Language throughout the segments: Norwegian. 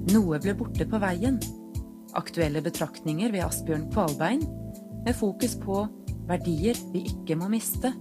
Noe ble borte på veien. Aktuelle betraktninger ved Asbjørn Kvalbein, med fokus på verdier vi ikke må miste.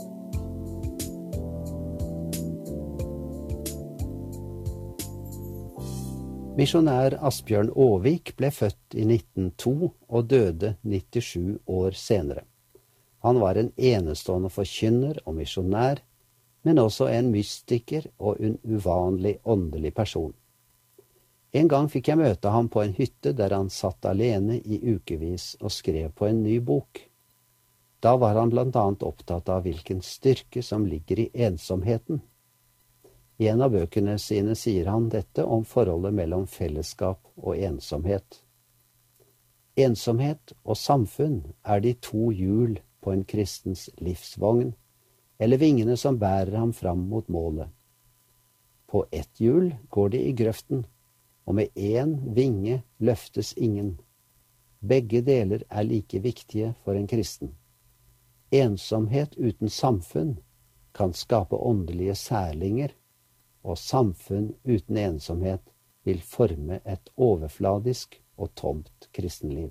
Misjonær Asbjørn Aavik ble født i 1902 og døde 97 år senere. Han var en enestående forkynner og misjonær, men også en mystiker og en uvanlig åndelig person. En gang fikk jeg møte ham på en hytte der han satt alene i ukevis og skrev på en ny bok. Da var han blant annet opptatt av hvilken styrke som ligger i ensomheten. I en av bøkene sine sier han dette om forholdet mellom fellesskap og ensomhet. Ensomhet og samfunn er de to hjul på en kristens livsvogn, eller vingene som bærer ham fram mot målet. På ett hjul går de i grøften, og med én vinge løftes ingen. Begge deler er like viktige for en kristen. Ensomhet uten samfunn kan skape åndelige særlinger, og samfunn uten ensomhet vil forme et overfladisk og tomt kristenliv.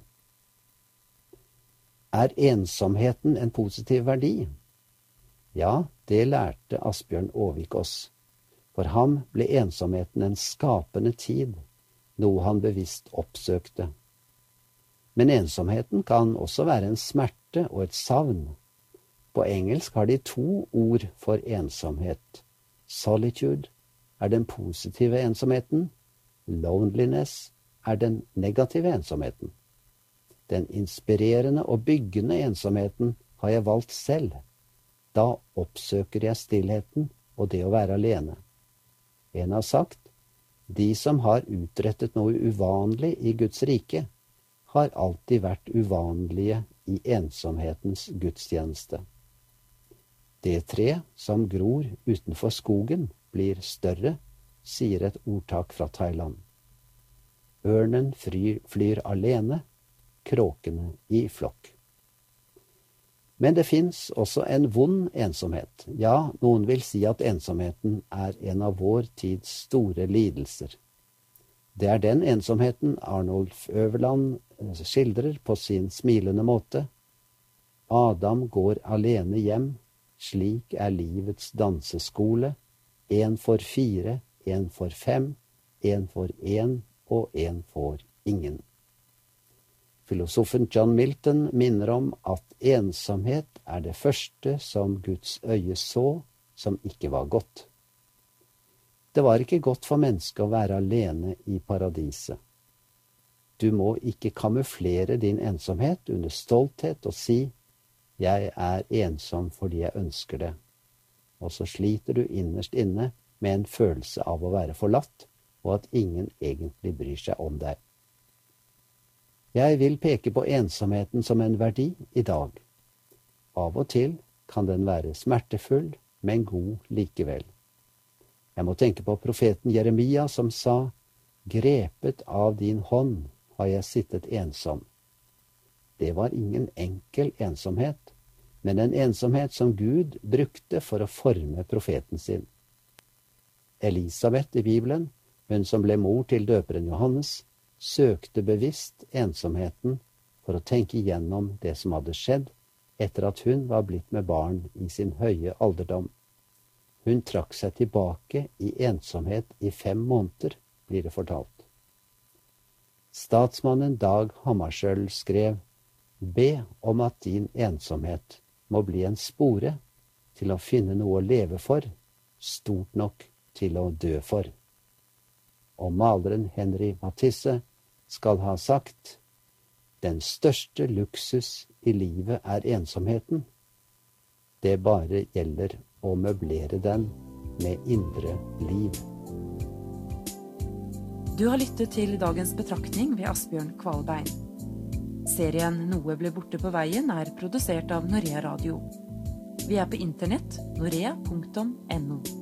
Er ensomheten en positiv verdi? Ja, det lærte Asbjørn Aavik oss. For ham ble ensomheten en skapende tid, noe han bevisst oppsøkte. Men ensomheten kan også være en smerte og et savn. På engelsk har de to ord for ensomhet. Solitude er den positive ensomheten, loneliness er den negative ensomheten. Den inspirerende og byggende ensomheten har jeg valgt selv. Da oppsøker jeg stillheten og det å være alene. En har sagt, de som har utrettet noe uvanlig i Guds rike, har alltid vært uvanlige i ensomhetens gudstjeneste. Det tre som gror utenfor skogen blir større, sier et ordtak fra Thailand. Ørnen flyr alene, kråkene i flokk. Men det finnes også en vond ensomhet. Ja, noen vil si at ensomheten er en av vår tids store lidelser. Det er den ensomheten Arnulf Øverland skildrer på sin smilende måte. Adam går alene hjem, slik er livets danseskole, en for 4, en for 5, en for 1 og en for ingen. Filosofen John Milton minner om at ensomhet er det første som Guds øye så, som ikke var godt. Det var ikke godt for mennesket å være alene i paradiset. Du må ikke kamuflere din ensomhet under stolthet og si, jeg er ensom fordi jeg ønsker det. Og så sliter du innerst inne med en følelse av å være forlatt, og at ingen egentlig bryr seg om deg. Jeg vil peke på ensomheten som en verdi i dag. Av og til kan den være smertefull, men god likevel. Jeg må tenke på profeten Jeremia som sa, grepet av din hånd har jeg sittet ensom. Det var ingen enkel ensomhet, men en ensomhet som Gud brukte for å forme profeten sin. Elisabeth i Bibelen, hun som ble mor til døperen Johannes, søkte bevisst ensomheten for å tenke igjennom det som hadde skjedd etter at hun var blitt med barn i sin høye alderdom. Hun trakk seg tilbake i ensomhet i 5 måneder, blir det fortalt. Statsmannen Dag Hammarskjöld skrev, be om at din ensomhet må bli en spore til å finne noe å leve for, stort nok til å dø for. Og maleren Henry Matisse skal ha sagt, den største luksus i livet er ensomheten. Det bare gjelder å møblere den med indre liv. Du har lyttet til dagens betraktning ved Asbjørn Kvalbein. Serien Noe ble borte på veien er produsert av Norea Radio. Vi er på internett, norea.no.